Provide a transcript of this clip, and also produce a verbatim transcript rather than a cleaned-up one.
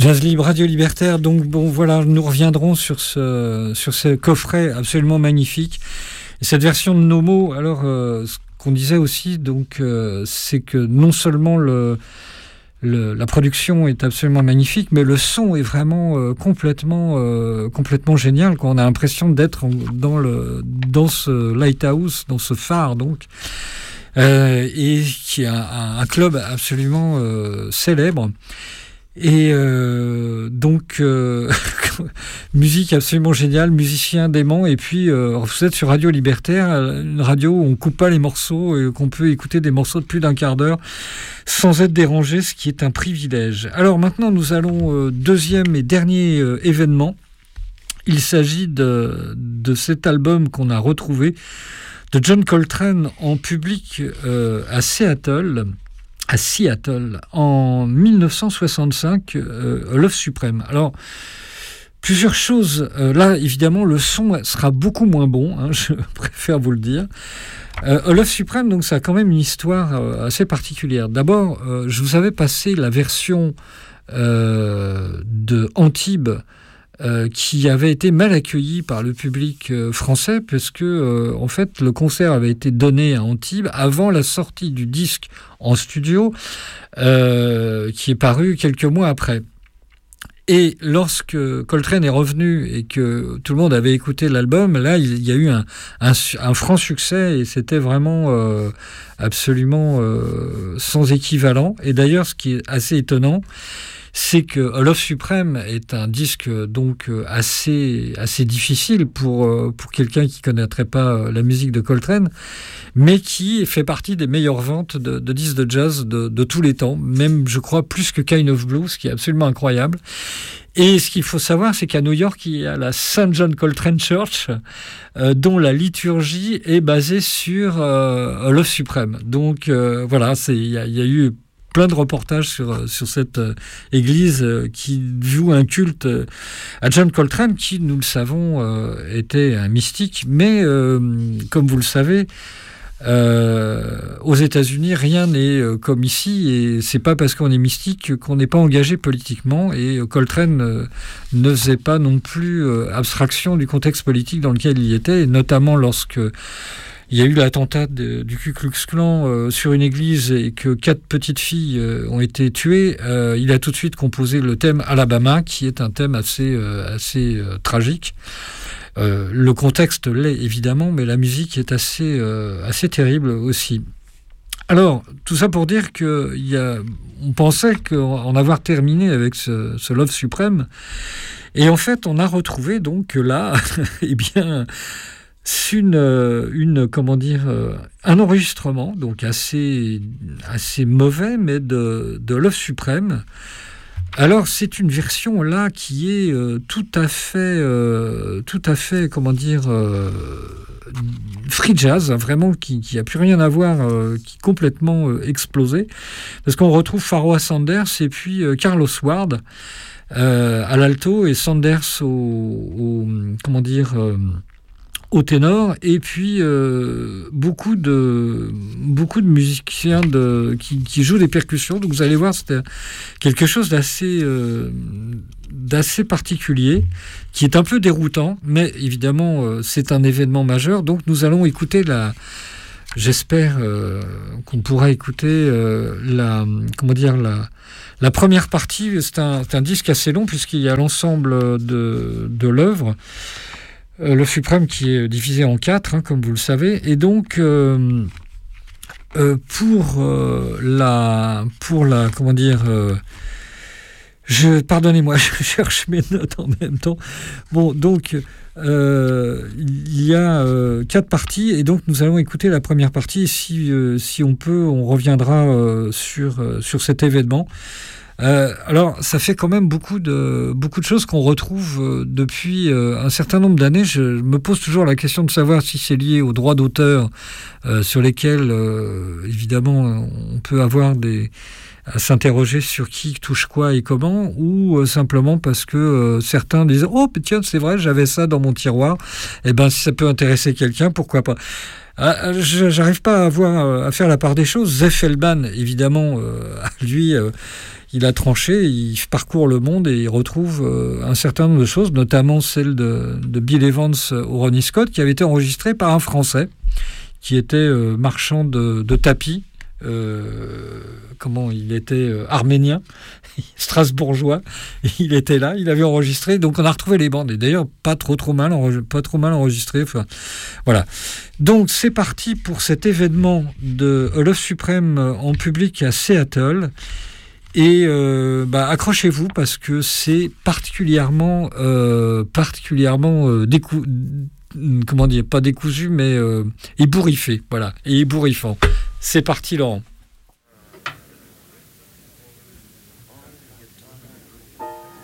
Jazz Libre, Radio Libertaire. Donc bon, voilà, nous reviendrons sur ce sur ce coffret absolument magnifique. Et cette version de Nomo, alors euh, ce qu'on disait aussi, donc euh, c'est que non seulement le, le la production est absolument magnifique, mais le son est vraiment euh, complètement euh, complètement génial. Quoi. On a l'impression d'être en, dans le dans ce lighthouse, dans ce phare donc. Euh, et qui est un, un club absolument euh, célèbre. Et euh, donc, euh, musique absolument géniale, musicien dément, et puis euh, vous êtes sur Radio Libertaire, une radio où on coupe pas les morceaux et qu'on peut écouter des morceaux de plus d'un quart d'heure sans être dérangé, ce qui est un privilège. Alors maintenant, nous allons euh, deuxième et dernier euh, événement. Il s'agit de, de cet album qu'on a retrouvé de John Coltrane en public euh, à Seattle. à Seattle, en dix-neuf cent soixante-cinq, euh, Love Supreme. Alors, plusieurs choses. Euh, là, évidemment, le son sera beaucoup moins bon, hein, je préfère vous le dire. Euh, Love Supreme, donc, ça a quand même une histoire euh, assez particulière. D'abord, euh, je vous avais passé la version euh, de Antibes, Euh, qui avait été mal accueilli par le public euh, français, puisque euh, en fait le concert avait été donné à Antibes avant la sortie du disque en studio, euh, qui est paru quelques mois après. Et lorsque Coltrane est revenu et que tout le monde avait écouté l'album, là il y a eu un, un, un franc succès et c'était vraiment euh, absolument euh, sans équivalent. Et d'ailleurs, ce qui est assez étonnant, c'est que Love Supreme est un disque donc assez assez difficile pour pour quelqu'un qui connaîtrait pas la musique de Coltrane, mais qui fait partie des meilleures ventes de, de disques de jazz de, de tous les temps, même je crois plus que Kind of Blue, ce qui est absolument incroyable. Et ce qu'il faut savoir, c'est qu'à New York, il y a la Saint John Coltrane Church, euh, dont la liturgie est basée sur euh, Love Supreme. Donc euh, voilà, c'est il y, y a eu plein de reportages sur, sur cette euh, église euh, qui voue un culte euh, à John Coltrane, qui, nous le savons, euh, était un mystique. Mais, euh, comme vous le savez, euh, aux États-Unis, rien n'est euh, comme ici, et c'est pas parce qu'on est mystique qu'on n'est pas engagé politiquement. Et euh, Coltrane euh, ne faisait pas non plus euh, abstraction du contexte politique dans lequel il était, et notamment lorsque il y a eu l'attentat de, du Ku Klux Klan euh, sur une église et que quatre petites filles euh, ont été tuées. Euh, il a tout de suite composé le thème Alabama, qui est un thème assez, euh, assez euh, tragique. Euh, le contexte l'est évidemment, mais la musique est assez, euh, assez terrible aussi. Alors, tout ça pour dire que il y a, on pensait qu'en avoir terminé avec ce, ce Love Supreme, et en fait, on a retrouvé donc là, eh bien, une, une, comment dire, un enregistrement donc assez, assez mauvais, mais de, de Love Supreme. Alors c'est une version là qui est euh, tout à fait, euh, tout à fait, comment dire, euh, free jazz, hein, vraiment qui, qui a plus rien à voir, euh, qui est complètement euh, explosé, parce qu'on retrouve Pharoah Sanders et puis euh, Carlos Ward euh, à l'alto et Sanders au, au comment dire. Euh, au ténor, et puis euh, beaucoup de beaucoup de musiciens de, qui, qui jouent des percussions. Donc vous allez voir, c'était quelque chose d'assez euh, d'assez particulier, qui est un peu déroutant, mais évidemment euh, c'est un événement majeur. Donc nous allons écouter la, j'espère euh, qu'on pourra écouter euh, la, comment dire, la la première partie. C'est un, c'est un disque assez long puisqu'il y a l'ensemble de de l'œuvre. Le Suprême qui est divisé en quatre, hein, comme vous le savez, et donc euh, euh, pour euh, la, pour la, comment dire, euh, je, pardonnez-moi, je cherche mes notes en même temps. Bon, donc euh, il y a euh, quatre parties, et donc nous allons écouter la première partie. Si euh, si on peut, on reviendra euh, sur euh, sur cet événement. Euh, alors, ça fait quand même beaucoup de, beaucoup de choses qu'on retrouve euh, depuis euh, un certain nombre d'années. Je me pose toujours la question de savoir si c'est lié aux droits d'auteur euh, sur lesquels, euh, évidemment, on peut avoir des, à s'interroger sur qui touche quoi et comment, ou euh, simplement parce que euh, certains disent « Oh, tiens, c'est vrai, j'avais ça dans mon tiroir. » Eh bien, si ça peut intéresser quelqu'un, pourquoi pas. Ah, je, j'arrive pas à, avoir, à faire la part des choses. Zeff Feldman, évidemment, euh, lui... Euh, il a tranché, il parcourt le monde et il retrouve euh, un certain nombre de choses, notamment celle de, de Bill Evans au Ronnie Scott, qui avait été enregistrée par un Français, qui était euh, marchand de, de tapis. Euh, comment il était euh, arménien, strasbourgeois, il était là, il avait enregistré, donc on a retrouvé les bandes, et d'ailleurs pas trop trop mal, pas trop mal enregistré. Enfin, voilà. Donc c'est parti pour cet événement de A Love Supreme en public à Seattle. Et euh, bah, accrochez-vous parce que c'est particulièrement, euh, particulièrement euh, décou- comment dire, pas décousu, mais euh, ébouriffé, voilà, et ébouriffant. C'est parti, Laurent.